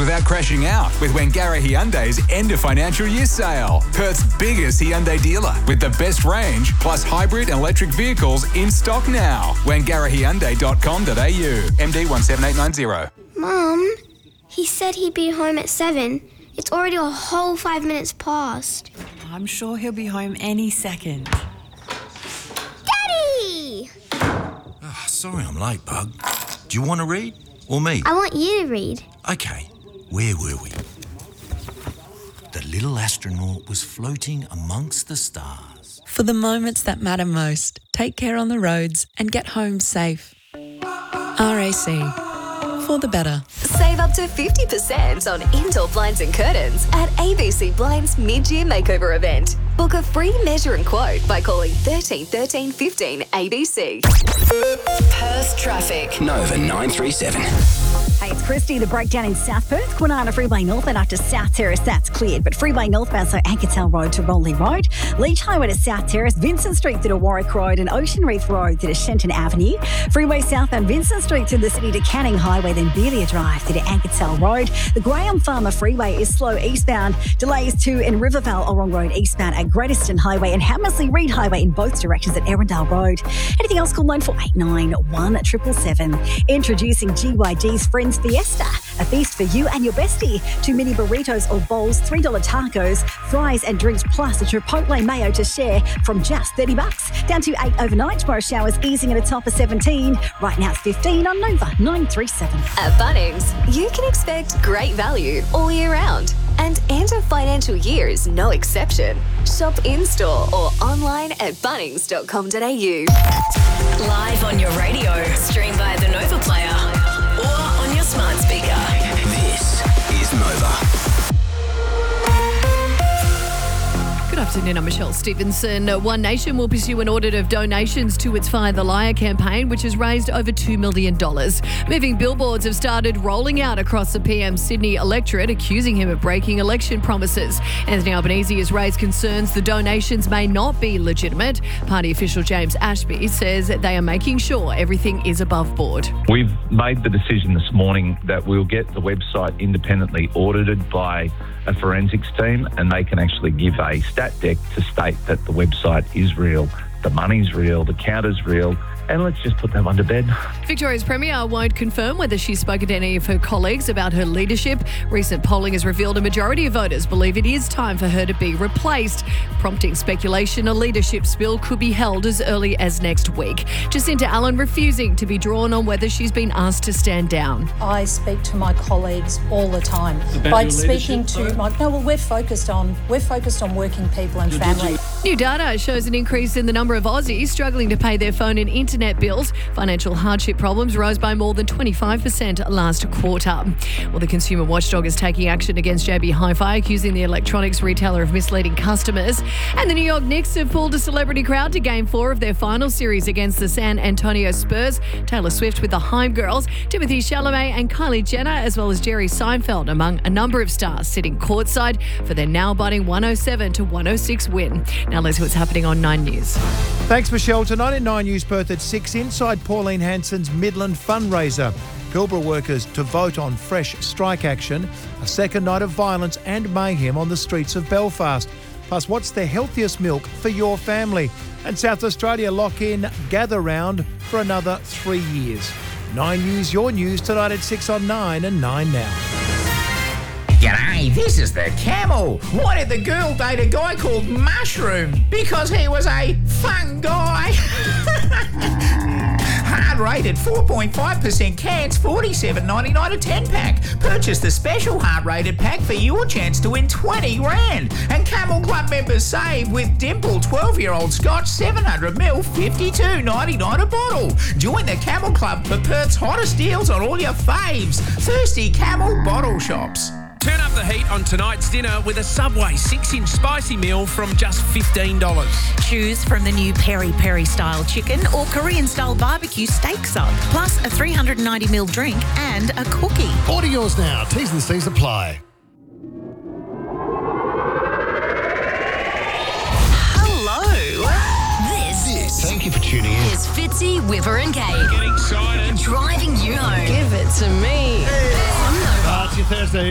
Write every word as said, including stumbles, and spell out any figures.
without crashing out with Wangara Hyundai's end of financial year sale. Perth's biggest Hyundai dealer with the best range plus hybrid and electric vehicles in stock now. wangara hyundai dot com dot a u. M D one seven eight nine zero. Mum, he said he'd be home at seven. It's already a whole five minutes past. I'm sure he'll be home any second. Daddy! Oh, sorry I'm late, Bug. Do you want to read? Or me? I want you to read. Okay, where were we? The little astronaut was floating amongst the stars. For the moments that matter most, take care on the roads and get home safe. R A C. For the better. Save up to fifty percent on indoor blinds and curtains at A B C Blinds mid-year makeover event. Book a free measure and quote by calling thirteen thirteen fifteen A B C. Perth traffic. Nova nine three seven. Hey, it's Christy. The breakdown in South Perth, Kwinana Freeway northbound up to South Terrace, that's cleared. But Freeway northbound, so Ankertel Road to Rolling Road, Leach Highway to South Terrace, Vincent Street to Warwick Road and Ocean Reef Road to Shenton Avenue. Freeway southbound Vincent Street to the city to Canning Highway, then Belia Drive to Ankertel Road. The Graham Farmer Freeway is slow eastbound. Delays to in Rivervale Orong Road eastbound at Greaterston Highway and Hammersley Reid Highway in both directions at Erindale Road. Anything else, call nine four eight nine one seven seven seven. Introducing G Y G's Friends Fiesta, a feast for you and your bestie. Two mini burritos or bowls, three dollars tacos, fries and drinks plus a Chipotle mayo to share from just thirty bucks. Down to eight overnight. Tomorrow showers easing at a top of seventeen. Right now it's fifteen on Nova nine three seven. At Bunnings, you can expect great value all year round. And end of financial year is no exception. Shop in-store or online at bunnings dot com dot a u. Live on your radio, stream via the Nova Player or on your smart speaker. This is Nova. Good afternoon, I'm Michelle Stevenson. One Nation will pursue an audit of donations to its Fire the Liar campaign, which has raised over two million dollars. Moving billboards have started rolling out across the P M Sydney electorate, accusing him of breaking election promises. Anthony Albanese has raised concerns the donations may not be legitimate. Party official James Ashby says they are making sure everything is above board. We've made the decision this morning that we'll get the website independently audited by a forensics team, and they can actually give a stat deck to state that the website is real, the money's real, the count is real, and let's just put that one to bed. Victoria's Premier won't confirm whether she's spoken to any of her colleagues about her leadership. Recent polling has revealed a majority of voters believe it is time for her to be replaced, prompting speculation a leadership spill could be held as early as next week. Jacinta Allen refusing to be drawn on whether she's been asked to stand down. I speak to my colleagues all the time. By speaking to my, no, well, we're focused on we're focused on working people and family. New data shows an increase in the number of Aussies struggling to pay their phone and internet bills. Financial hardship problems rose by more than twenty-five percent last quarter. Well, the Consumer Watchdog is taking action against J B Hi-Fi, accusing the electronics retailer of misleading customers. And the New York Knicks have pulled a celebrity crowd to Game four of their final series against the San Antonio Spurs. Taylor Swift with the Haim Girls, Timothy Chalamet and Kylie Jenner, as well as Jerry Seinfeld, among a number of stars sitting courtside for their now budding one oh seven to one oh six win. Now let's see what's happening on Nine News. Thanks, Michelle. Tonight at Nine News Perth at six, inside Pauline Hanson's Midland fundraiser. Pilbara workers to vote on fresh strike action, a second night of violence and mayhem on the streets of Belfast. Plus, what's the healthiest milk for your family? And South Australia lock in Gather Round for another three years. Nine News, your news, tonight at six on Nine and Nine now. G'day, this is the Camel. Why did the girl date a guy called Mushroom? Because he was a fun guy. Hard rated four point five percent cans, forty-seven ninety-nine a ten pack. Purchase the special hard rated pack for your chance to win twenty grand. And Camel Club members save with Dimple twelve year old Scotch seven hundred milliliters, fifty-two ninety-nine a bottle. Join the Camel Club for Perth's hottest deals on all your faves. Thirsty Camel bottle shops. Turn up the heat on tonight's dinner with a Subway six inch spicy meal from just fifteen dollars. Choose from the new peri peri style chicken or Korean style barbecue steak sub, plus a three hundred ninety milliliter drink and a cookie. Order yours now. T's and C's apply. Hello. This, this. Thank you for tuning in. is Fitzy, Whipper and Kate. Get excited. Driving you home. Give it to me. Uh, it's your Thursday